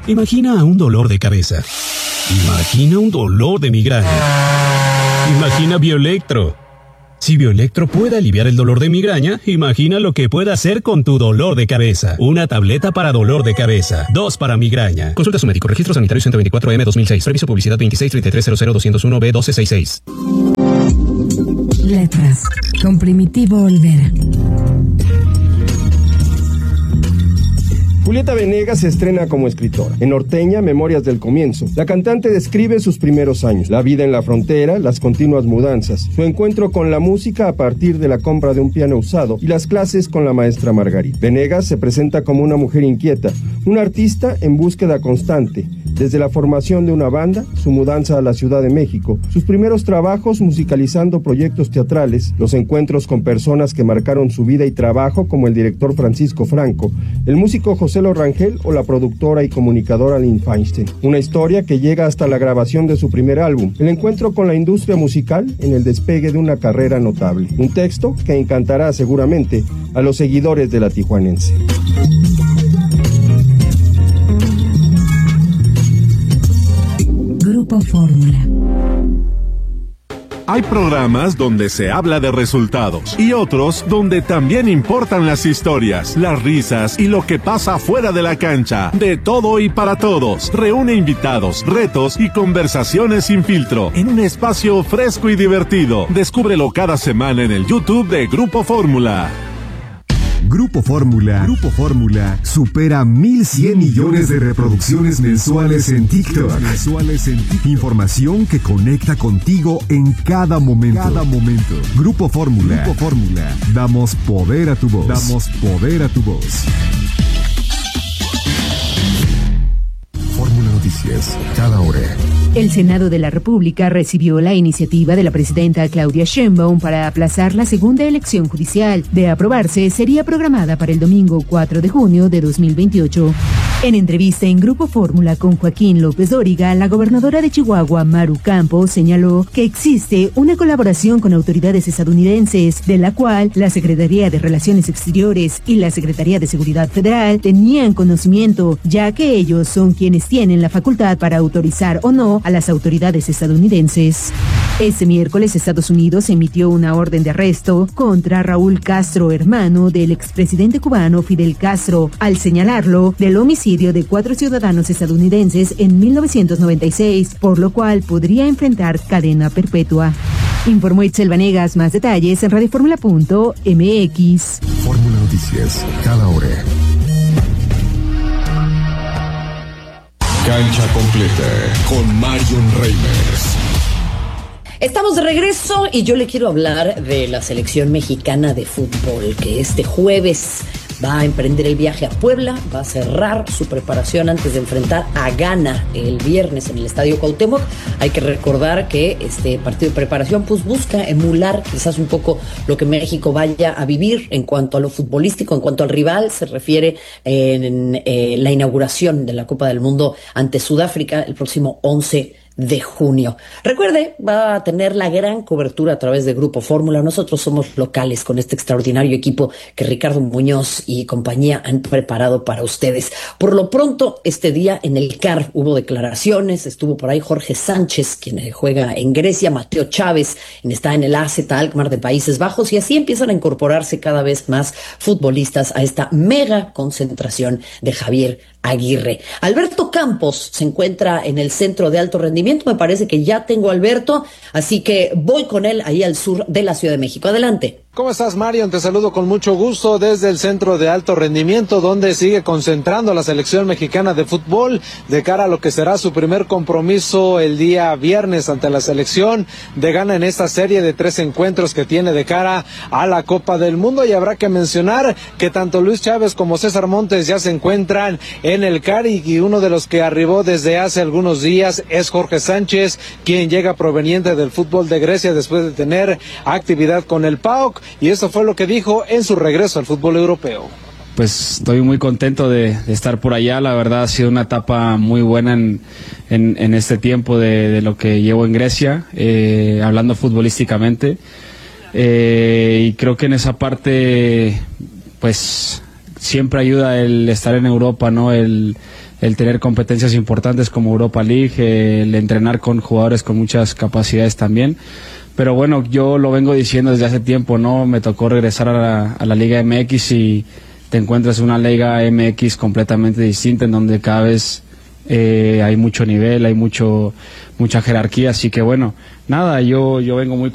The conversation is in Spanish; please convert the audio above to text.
Imagina un dolor de cabeza. Imagina un dolor de migraña. Imagina Bioelectro. Si Bioelectro puede aliviar el dolor de migraña, imagina lo que puede hacer con tu dolor de cabeza. Una tableta para dolor de cabeza, 2 para migraña. Consulta a su médico. Registro sanitario 124M 2006. Reviso publicidad 2633000201B1266. Letras con Primitivo Olvera. Julieta Venegas se estrena como escritora. En Norteña, Memorias del Comienzo, la cantante describe sus primeros años, la vida en la frontera, las continuas mudanzas, su encuentro con la música a partir de la compra de un piano usado y las clases con la maestra Margarita. Venegas se presenta como una mujer inquieta, una artista en búsqueda constante, desde la formación de una banda, su mudanza a la Ciudad de México, sus primeros trabajos musicalizando proyectos teatrales, los encuentros con personas que marcaron su vida y trabajo como el director Francisco Franco, el músico José Rangel o la productora y comunicadora Lynn Feinstein. Una historia que llega hasta la grabación de su primer álbum, el encuentro con la industria musical en el despegue de una carrera notable. Un texto que encantará seguramente a los seguidores de La Tijuanense. Grupo Fórmula. Hay programas donde se habla de resultados y otros donde también importan las historias, las risas y lo que pasa fuera de la cancha. De todo y para todos. Reúne invitados, retos y conversaciones sin filtro en un espacio fresco y divertido. Descúbrelo cada semana en el YouTube de Grupo Fórmula. Grupo Fórmula supera 1,100 millones de reproducciones mensuales en TikTok. Información que conecta contigo en cada momento. Grupo Fórmula. Damos poder a tu voz. Fórmula Noticias, cada hora. El Senado de la República recibió la iniciativa de la presidenta Claudia Sheinbaum para aplazar la segunda elección judicial. De aprobarse, sería programada para el domingo 4 de junio de 2028. En entrevista en Grupo Fórmula con Joaquín López Dóriga, la gobernadora de Chihuahua, Maru Campos, señaló que existe una colaboración con autoridades estadounidenses, de la cual la Secretaría de Relaciones Exteriores y la Secretaría de Seguridad Federal tenían conocimiento, ya que ellos son quienes tienen la facultad para autorizar o no a las autoridades estadounidenses. Este miércoles, Estados Unidos emitió una orden de arresto contra Raúl Castro, hermano del expresidente cubano Fidel Castro, al señalarlo del homicidio de 4 ciudadanos estadounidenses en 1996, por lo cual podría enfrentar cadena perpetua. Informó Itzel Vanegas. Más detalles en radioformula.mx. Fórmula Noticias, cada hora. Cancha completa con Marion Reimers. Estamos de regreso y yo le quiero hablar de la selección mexicana de fútbol, que este jueves va a emprender el viaje a Puebla, va a cerrar su preparación antes de enfrentar a Ghana el viernes en el Estadio Cuauhtémoc. Hay que recordar que este partido de preparación pues busca emular quizás un poco lo que México vaya a vivir en cuanto a lo futbolístico, en cuanto al rival se refiere en la inauguración de la Copa del Mundo ante Sudáfrica el próximo 11 de junio. Recuerde, va a tener la gran cobertura a través de Grupo Fórmula. Nosotros somos locales con este extraordinario equipo que Ricardo Muñoz y compañía han preparado para ustedes. Por lo pronto, este día en el CAR hubo declaraciones, estuvo por ahí Jorge Sánchez, quien juega en Grecia, Mateo Chávez, quien está en el AZ Alkmaar de Países Bajos, y así empiezan a incorporarse cada vez más futbolistas a esta mega concentración de Javier Aguirre. Alberto Campos se encuentra en el centro de alto rendimiento. Me parece que ya tengo a Alberto, así que voy con él ahí al sur de la Ciudad de México. Adelante. ¿Cómo estás, Marion? Te saludo con mucho gusto desde el centro de alto rendimiento, donde sigue concentrando la selección mexicana de fútbol de cara a lo que será su primer compromiso el día viernes ante la selección de Ghana en esta serie de 3 encuentros que tiene de cara a la Copa del Mundo. Y habrá que mencionar que tanto Luis Chávez como César Montes ya se encuentran en el CAR, y uno de los que arribó desde hace algunos días es Jorge Sánchez, quien llega proveniente del fútbol de Grecia después de tener actividad con el PAOK. Y eso fue lo que dijo en su regreso al fútbol europeo. Pues estoy muy contento de estar por allá. La verdad ha sido una etapa muy buena en este tiempo de lo que llevo en Grecia, hablando futbolísticamente. Y creo que en esa parte, pues siempre ayuda el estar en Europa, ¿no? El tener competencias importantes como Europa League, el entrenar con jugadores con muchas capacidades también. Pero bueno, yo lo vengo diciendo desde hace tiempo, ¿no? Me tocó regresar a la Liga MX y te encuentras una Liga MX completamente distinta, en donde cada vez hay mucho nivel, hay mucha jerarquía, así que bueno, nada, yo vengo muy